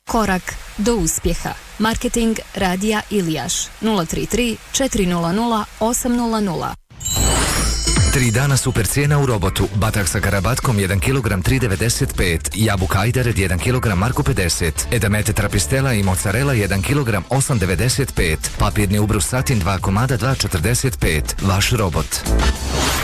Korak do uspjeha. Marketing Radija Ilijaš 033 400 800. 3 dana super cijena u Robotu. Batak sa karabatkom 1 kg 3,95, jabuka ajdared 1 kg marku 50, edamete trapistela i mozzarella 1 kg 8,95, papirni ubrus satin 2 komada 2,45. Vaš Robot.